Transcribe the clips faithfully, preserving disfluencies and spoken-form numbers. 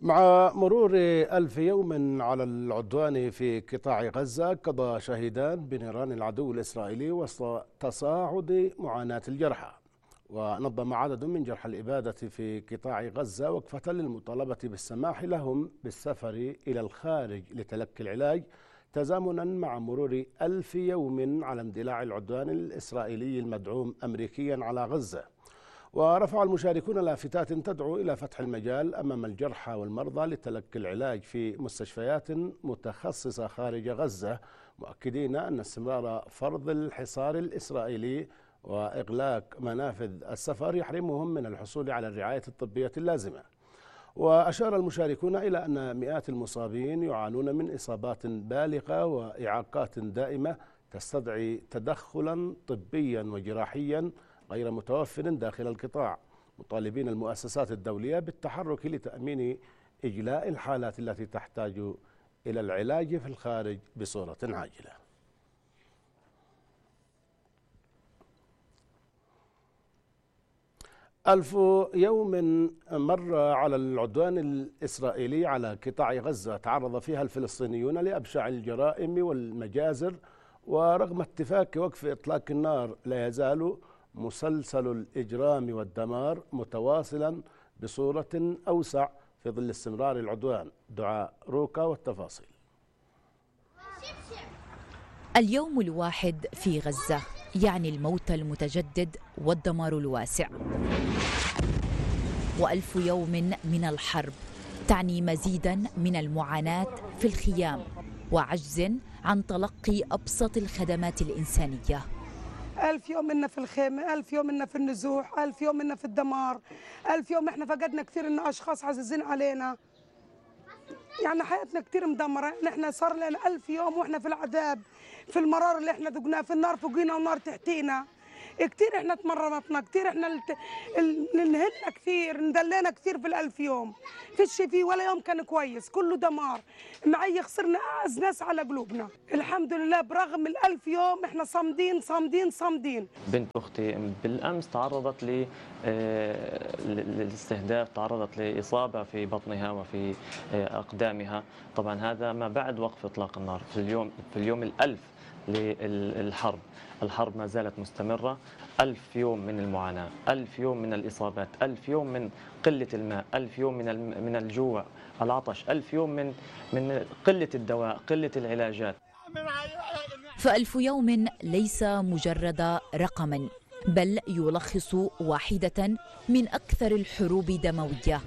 مع مرور ألف يوم على العدوان في قطاع غزة، قضى شهيدان بنيران العدو الإسرائيلي وسط تصاعد معاناة الجرحى. ونظم عدد من جرحى الإبادة في قطاع غزة وقفة للمطالبة بالسماح لهم بالسفر إلى الخارج لتلقي العلاج، تزامنا مع مرور ألف يوم على اندلاع العدوان الإسرائيلي المدعوم أمريكيا على غزة. ورفع المشاركون لافتات تدعو إلى فتح المجال أمام الجرحى والمرضى لتلقي العلاج في مستشفيات متخصصة خارج غزة، مؤكدين أن استمرار فرض الحصار الإسرائيلي وإغلاق منافذ السفر يحرمهم من الحصول على الرعاية الطبية اللازمة. وأشار المشاركون إلى أن مئات المصابين يعانون من إصابات بالغة وإعاقات دائمة تستدعي تدخلا طبيا وجراحيا غير متوفر داخل القطاع، مطالبين المؤسسات الدولية بالتحرك لتأمين إجلاء الحالات التي تحتاج إلى العلاج في الخارج بصورة عاجلة. ألف يوم مر على العدوان الإسرائيلي على قطاع غزة تعرض فيها الفلسطينيون لأبشع الجرائم والمجازر، ورغم اتفاق وقف إطلاق النار لا يزال مسلسل الإجرام والدمار متواصلا بصورة أوسع في ظل استمرار العدوان. دعاء روكا والتفاصيل. اليوم الواحد في غزة يعني الموت المتجدد والدمار الواسع، وألف يوم من الحرب تعني مزيدا من المعاناة في الخيام وعجز عن تلقي أبسط الخدمات الإنسانية. ألف يوم منا في الخيمة، ألف يوم منا في النزوح، ألف يوم منا في الدمار، ألف يوم احنا فقدنا كثير من أشخاص عزيزين علينا، يعني حياتنا كثير مدمرة. نحن صار لنا ألف يوم واحنا في العذاب، في المرار اللي احنا ذقناه، في النار فوقينا والنار تحتينا، كثير احنا تمرمطنا، كثير احنا الت... انهلنا كثير، ندلينا كثير في الألف يوم، فيش فيه ولا يوم كان كويس، كله دمار، معي خسرنا أعز ناس على قلوبنا. الحمد لله برغم الألف يوم احنا صامدين صامدين صامدين. بنت أختي بالأمس تعرضت ل للاستهداف، تعرضت لإصابة في بطنها وفي أقدامها. طبعا هذا ما بعد وقف إطلاق النار في اليوم في اليوم الألف للحرب. الحرب ما زالت مستمرة. ألف يوم من المعاناة، ألف يوم من الإصابات، ألف يوم من قلة الماء، ألف يوم من من الجوع، العطش، ألف يوم من من قلة الدواء، قلة العلاجات. فألف يوم ليس مجرد رقما، بل يلخص واحدة من أكثر الحروب دموية.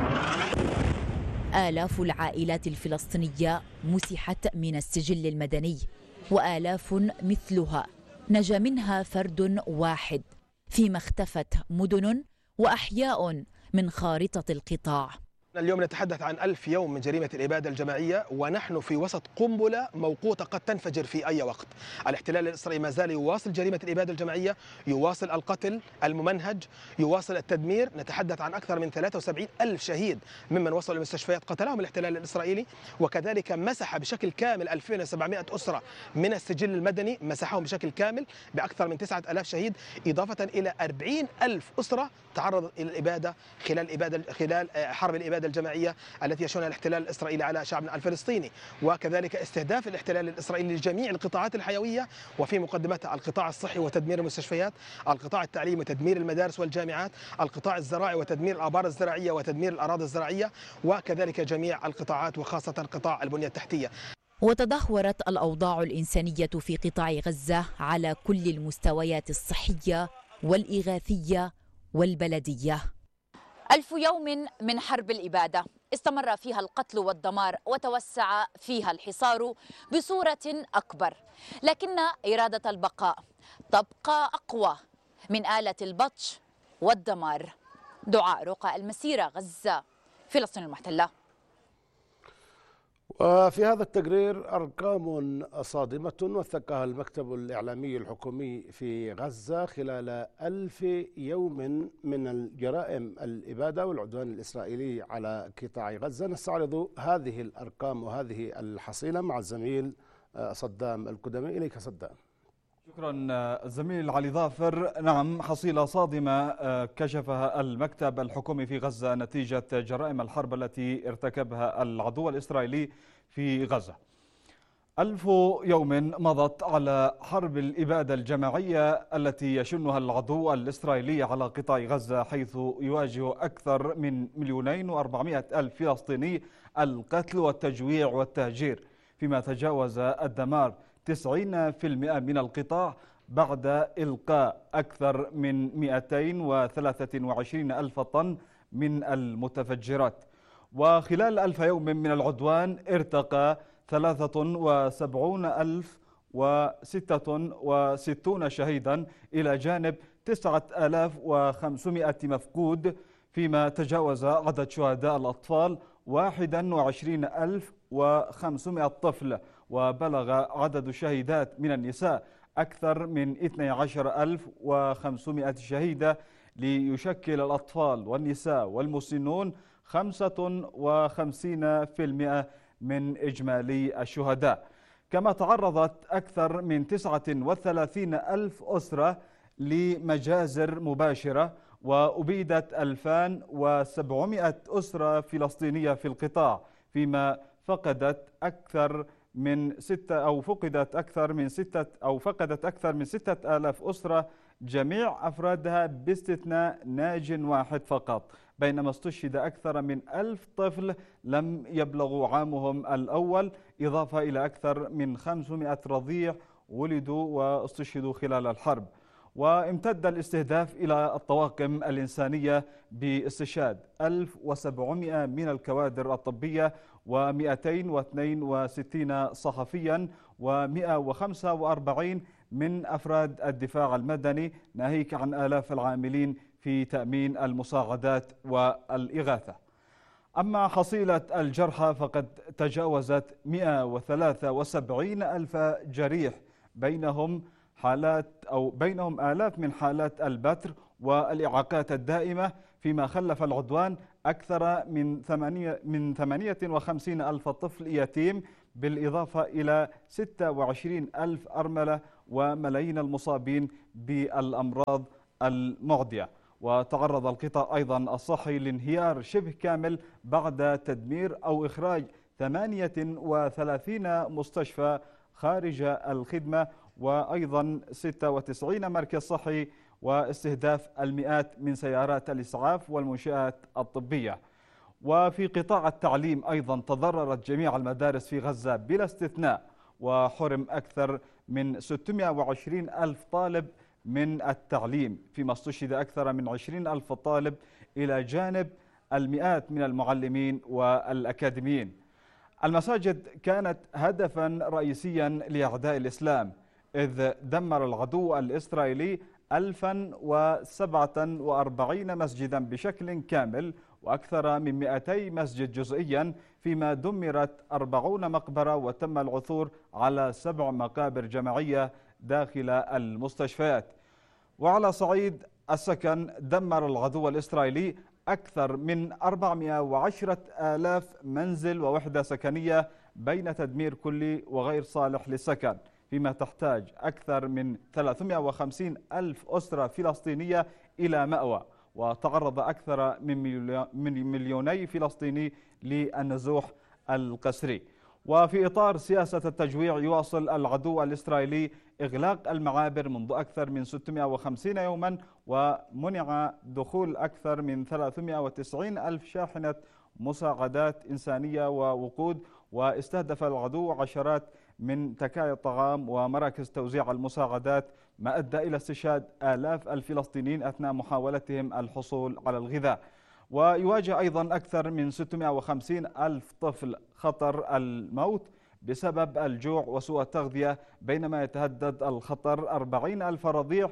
آلاف العائلات الفلسطينية مسحت من السجل المدني، وآلاف مثلها نجا منها فرد واحد، فيما اختفت مدن وأحياء من خارطة القطاع. اليوم نتحدث عن ألف يوم من جريمة الإبادة الجماعية، ونحن في وسط قنبلة موقوتة قد تنفجر في أي وقت. الاحتلال الإسرائيلي ما زال يواصل جريمة الإبادة الجماعية، يواصل القتل الممنهج، يواصل التدمير. نتحدث عن أكثر من ثلاثة وسبعين ألف شهيد ممن وصلوا للمستشفيات قتلهم الاحتلال الإسرائيلي، وكذلك مسح بشكل كامل ألفين وسبعمئة أسرة من السجل المدني، مسحهم بشكل كامل بأكثر من تسعة آلاف شهيد، إضافة إلى أربعين ألف أسرة تعرضت إلى الإبادة خلال إبادة خلال حرب الإبادة الجماعية التي يشنها الاحتلال الإسرائيلي على شعبنا الفلسطيني، وكذلك استهداف الاحتلال الإسرائيلي لجميع القطاعات الحيوية، وفي مقدمتها القطاع الصحي وتدمير المستشفيات، القطاع التعليمي وتدمير المدارس والجامعات، القطاع الزراعي وتدمير الآبار الزراعية وتدمير الأراضي الزراعية، وكذلك جميع القطاعات وخاصة قطاع البنية التحتية. وتدهورت الأوضاع الإنسانية في قطاع غزة على كل المستويات الصحية والإغاثية والبلدية. ألف يوم من حرب الإبادة استمر فيها القتل والدمار، وتوسع فيها الحصار بصورة أكبر، لكن إرادة البقاء تبقى أقوى من آلة البطش والدمار. دعاء روقا، المسيرة، غزة، فلسطين المحتلة. وفي هذا التقرير أرقام صادمة وثقها المكتب الإعلامي الحكومي في غزة خلال ألف يوم من الجرائم الإبادة والعدوان الإسرائيلي على قطاع غزة. نستعرض هذه الأرقام وهذه الحصيلة مع الزميل صدام القدمي. إليك صدام. شكرا الزميل علي ظافر. نعم، حصيلة صادمة كشفها المكتب الحكومي في غزة نتيجة جرائم الحرب التي ارتكبها العدو الإسرائيلي في غزة. ألف يوم مضت على حرب الإبادة الجماعية التي يشنها العدو الإسرائيلي على قطاع غزة، حيث يواجه أكثر من مليونين وأربعمائة ألف فلسطيني القتل والتجويع والتهجير، فيما تجاوز الدمار تسعين بالمئة من القطاع بعد إلقاء أكثر من مئتين وثلاثة وعشرين ألف طن من المتفجرات. وخلال ألف يوم من العدوان ارتقى ثلاثة وسبعين ألف وستة وستين شهيدا إلى جانب تسعة آلاف وخمسمائة مفقود، فيما تجاوز عدد شهداء الأطفال واحد وعشرين ألف وخمسمائة طفل، وبلغ عدد الشهيدات من النساء أكثر من اثني عشر ألف وخمسمائة شهيدة، ليشكل الأطفال والنساء والمسنون خمسة وخمسين بالمئة من إجمالي الشهداء. كما تعرضت أكثر من تسعة وثلاثين ألف أسرة لمجازر مباشرة، وأبيدت ألفين وسبعمائة أسرة فلسطينية في القطاع، فيما فقدت أكثر من ستة أو فقدت أكثر من ستة أو فقدت أكثر من ستة آلاف أسرة، جميع أفرادها باستثناء ناج واحد فقط، بينما استشهد أكثر من ألف طفل لم يبلغوا عامهم الأول، إضافة إلى أكثر من خمسمائة رضيع ولدوا واستشهدوا خلال الحرب. وامتد الاستهداف إلى الطواقم الإنسانية باستشهاد ألف وسبعمائة من الكوادر الطبية ومئتين واثنين وستين صحفيا ومئة وخمسة وأربعين من أفراد الدفاع المدني، ناهيك عن آلاف العاملين في تأمين المساعدات والإغاثة. أما حصيلة الجرحى فقد تجاوزت مئة وثلاثة وسبعين ألف جريح، بينهم حالات أو بينهم آلاف من حالات البتر والإعاقات الدائمة، فيما خلف العدوان أكثر من ثمانية من ثمانية وخمسين ألف طفل يتيم، بالإضافة إلى ستة وعشرين ألف أرملة وملايين المصابين بالأمراض المعدية. وتعرض القطاع أيضا الصحي لانهيار شبه كامل بعد تدمير أو إخراج ثمانية وثلاثين مستشفى خارج الخدمة، وأيضا ستة وتسعين مركز صحي، واستهداف المئات من سيارات الإسعاف والمنشآت الطبية. وفي قطاع التعليم أيضا تضررت جميع المدارس في غزة بلا استثناء، وحرم أكثر من ستمائة وعشرين ألف طالب من التعليم، فيما استشهد أكثر من عشرين ألف طالب إلى جانب المئات من المعلمين والأكاديميين. المساجد كانت هدفا رئيسيا لأعداء الإسلام، إذ دمر العدو الإسرائيلي ألفا وسبعة وأربعين مسجدا بشكل كامل، وأكثر من مئتي مسجد جزئيا، فيما دمرت أربعين مقبرة وتم العثور على سبع مقابر جماعية داخل المستشفيات. وعلى صعيد السكن دمر العدو الإسرائيلي أكثر من أربعمائة وعشرة آلاف منزل ووحدة سكنية بين تدمير كلي وغير صالح للسكن، فيما تحتاج أكثر من ثلاثمائة وخمسين ألف أسرة فلسطينية إلى مأوى. وتعرض أكثر من مليوني فلسطيني للنزوح القسري. وفي إطار سياسة التجويع يواصل العدو الإسرائيلي إغلاق المعابر منذ أكثر من ستمائة وخمسين يوما، ومنع دخول أكثر من ثلاثمائة وتسعين ألف شاحنة مساعدات إنسانية ووقود، واستهدف العدو عشرات من تكايا الطعام ومراكز توزيع المساعدات، ما أدى إلى استشهاد آلاف الفلسطينيين أثناء محاولتهم الحصول على الغذاء. ويواجه أيضا أكثر من ستمائة وخمسين ألف طفل خطر الموت بسبب الجوع وسوء التغذية، بينما يتهدد الخطر أربعين ألف رضيع،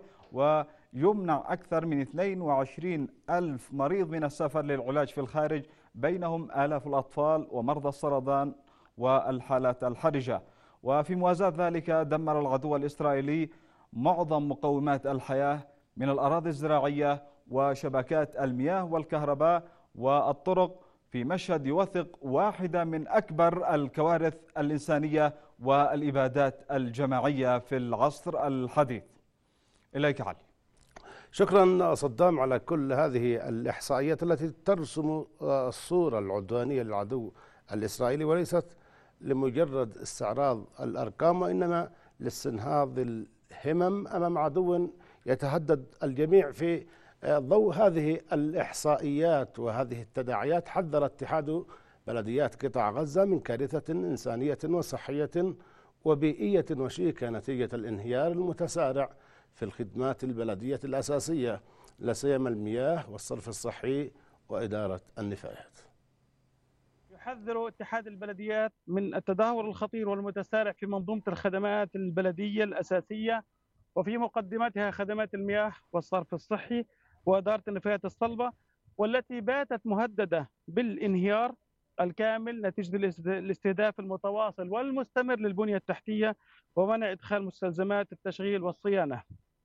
ويمنع أكثر من اثنين وعشرين ألف مريض من السفر للعلاج في الخارج، بينهم آلاف الأطفال ومرضى السرطان والحالات الحرجة. وفي موازاة ذلك دمر العدو الإسرائيلي معظم مقومات الحياة من الأراضي الزراعية وشبكات المياه والكهرباء والطرق، في مشهد يوثق واحدة من أكبر الكوارث الإنسانية والإبادات الجماعية في العصر الحديث. إليك علي. شكرا صدام على كل هذه الإحصائيات التي ترسم الصورة العدوانية للعدو الإسرائيلي، وليست لمجرد استعراض الأرقام وإنما لاستنهاض الهمم أمام عدو يتهدد الجميع. في ضوء هذه الإحصائيات وهذه التداعيات حذر اتحاد بلديات قطاع غزة من كارثة إنسانية وصحية وبيئية وشيكة نتيجة الانهيار المتسارع في الخدمات البلدية الأساسية، لا سيما المياه والصرف الصحي وإدارة النفايات. يحذر اتحاد البلديات من التدهور الخطير والمتسارع في منظومة الخدمات البلدية الأساسية، وفي مقدمتها خدمات المياه والصرف الصحي وإدارة النفايات الصلبة، والتي باتت مهددة بالانهيار الكامل نتيجة الاستهداف المتواصل والمستمر للبنية التحتية ومنع إدخال مستلزمات التشغيل والصيانة.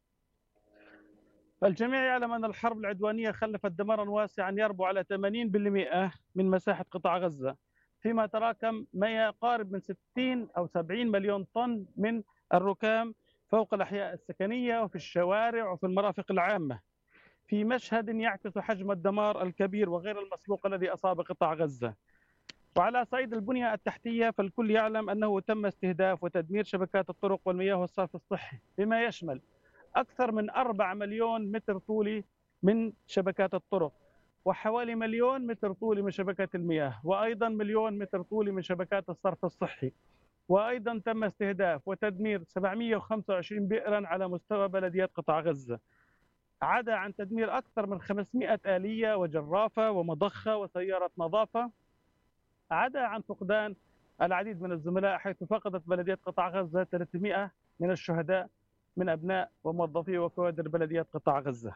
الجميع يعلم أن الحرب العدوانية خلفت دمارا واسعا يربو على ثمانين بالمئة من مساحة قطاع غزة، فيما تراكم ما يقارب من ستين أو سبعين مليون طن من الركام فوق الأحياء السكنية وفي الشوارع وفي المرافق العامة، في مشهد يعكس حجم الدمار الكبير وغير المسبوق الذي أصاب قطاع غزة. وعلى صعيد البنية التحتية فالكل يعلم أنه تم استهداف وتدمير شبكات الطرق والمياه والصرف الصحي، بما يشمل أكثر من أربعة مليون متر طولي من شبكات الطرق، وحوالي مليون متر طولي من شبكات المياه، وأيضا مليون متر طولي من شبكات الصرف الصحي. وأيضا تم استهداف وتدمير سبعمئة وخمسة وعشرين بئرا على مستوى بلديات قطاع غزة، عدا عن تدمير أكثر من خمسمئة آلية وجرافة ومضخة وسيارة نظافة، عدا عن فقدان العديد من الزملاء، حيث فقدت بلديات قطاع غزة ثلاثمئة من الشهداء من أبناء وموظفي وكوادر بلديات قطاع غزة.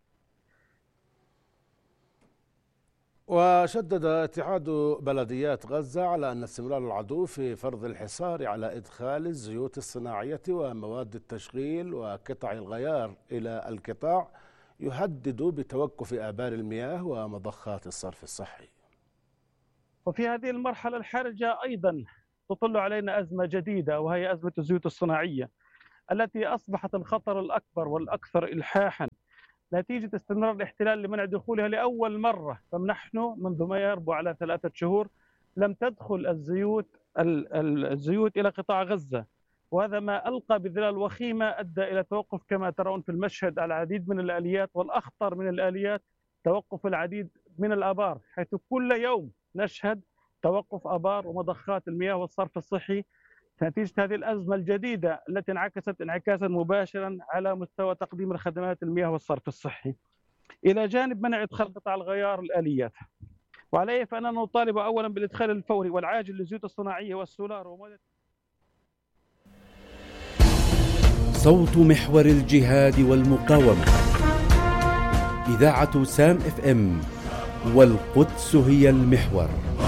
وشدد اتحاد بلديات غزة على أن استمرار العدو في فرض الحصار على إدخال الزيوت الصناعية ومواد التشغيل وقطع الغيار إلى القطاع يهدد بتوقف آبار المياه ومضخات الصرف الصحي. وفي هذه المرحلة الحرجة أيضا تطل علينا أزمة جديدة، وهي أزمة الزيوت الصناعية التي أصبحت الخطر الأكبر والأكثر إلحاحا نتيجة استمرار الاحتلال لمنع دخولها لأول مرة. فنحن منذ ما يربو على ثلاثة شهور لم تدخل الزيوت الزيوت إلى قطاع غزة، وهذا ما ألقى بظلال وخيمة أدى إلى توقف كما ترون في المشهد العديد من الآليات، والأخطر من الآليات توقف العديد من الآبار، حيث كل يوم نشهد توقف آبار ومضخات المياه والصرف الصحي نتيجة هذه الأزمة الجديدة التي انعكست انعكاسا مباشرا على مستوى تقديم الخدمات المياه والصرف الصحي، إلى جانب منع إدخال قطع الغيار الآليات. وعليه فأننا نطالب أولا بالإدخال الفوري والعاجل للزيوت الصناعية والسولار ومدى. صوت محور الجهاد والمقاومة، إذاعة سام اف ام، والقدس هي المحور.